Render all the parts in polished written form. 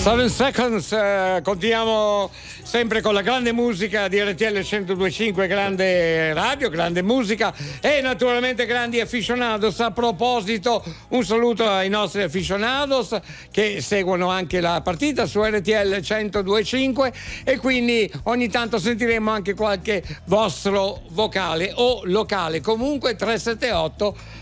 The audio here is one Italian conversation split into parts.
7 Seconds, continuiamo sempre con la grande musica di RTL 102.5, grande radio, grande musica e naturalmente grandi aficionados. A proposito, un saluto ai nostri aficionados che seguono anche la partita su RTL 102.5 e quindi ogni tanto sentiremo anche qualche vostro vocale o locale, comunque 378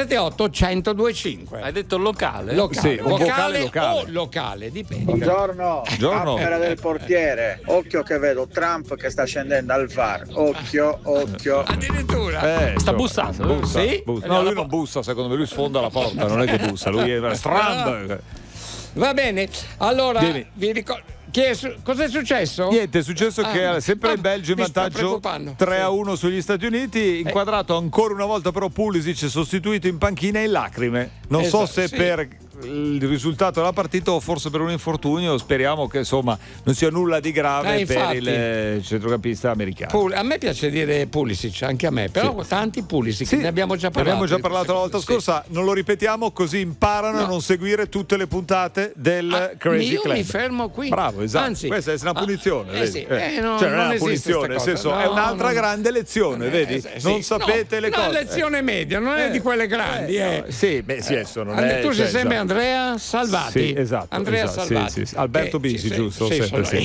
1025. Hai detto locale? Locale, sì, vocale o locale, dipende. Buongiorno. Buongiorno. Appera del portiere. Occhio che vedo Trump che sta scendendo al VAR. Occhio. Addirittura. Sta Insomma, bussando? bussa, Sì? bussa. No, lui non bussa, secondo me lui sfonda la porta, non è che bussa, lui è Trump. Va bene, allora Dimmi. vi ricordo. Cosa è successo? Niente, è successo che sempre il Belgio in mi sta vantaggio preoccupando. 3-1 sugli Stati Uniti, inquadrato ancora una volta però Pulisic sostituito in panchina in lacrime. Non so se sì. per il risultato della partita o forse per un infortunio, speriamo che insomma non sia nulla di grave infatti. per il centrocampista americano. A me piace dire Pulisic, anche a me, però tanti Pulisic, Sì, ne abbiamo già ne parlato. abbiamo già parlato la volta Sì. scorsa, non lo ripetiamo così imparano a non seguire tutte le puntate del Crazy io Club. mi fermo qui. Bravo, esatto. Anzi, questa è una punizione, vedi? sì, cioè non non è una esiste punizione, nel sta cosa. senso è No, un'altra no. grande lezione, vedi? Sì. Non sapete le cose. Una lezione media, non è di quelle grandi. no, sì, beh, sì, adesso non è. Tu sei cioè, sempre esatto. Andrea Salvati. Sì, esatto. Andrea esatto, Salvati. sì. Alberto Bisi, giusto? Sì, sempre, sono sì,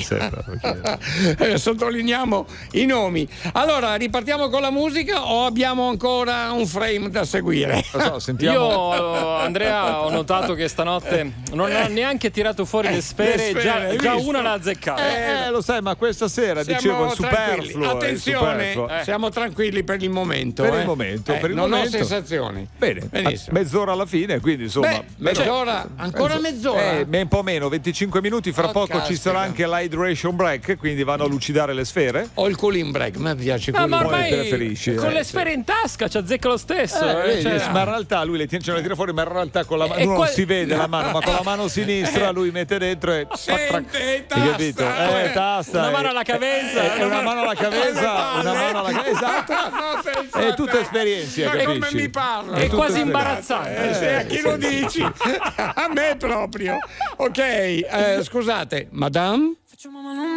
sempre. Sottolineiamo i nomi. Allora, ripartiamo con la musica o abbiamo ancora un frame da seguire? Lo so, sentiamo. Io, Andrea, ho notato che stanotte non ha neanche tirato fuori le sfere, le sfere, hai già visto? una l'ha azzeccata. Lo sai, ma questa sera dicevo è superfluo. Attenzione, è superfluo. siamo tranquilli per il momento. Per il momento, per il non momento. ho sensazioni. Bene, Benissimo. mezz'ora alla fine, quindi insomma. Beh, mezz'ora, ancora mezz'ora. Un po' meno, 25 minuti, fra poco ci caspita. sarà anche l'hydration break, quindi vanno a lucidare le sfere. Ho il cooling break, a me piace il Ma cooling break. ormai preferisci, con le sì. sfere in tasca ci azzecca lo stesso. Vedi, cioè- ma in realtà lui ce la tira fuori, ma in realtà con la mano E non qua- si vede la mano, ma con la mano sinistra lui mette dentro e Sente, hai tasta. capito? Tasta. Una mano alla cabeza. E una mano alla cabeza, una mano alla cabeza. Esatto. È tutta esperienza, Ma come capisci? mi parla? È tutto quasi esperienza. imbarazzante. A chi lo dici? A me proprio. Ok, scusate, madame?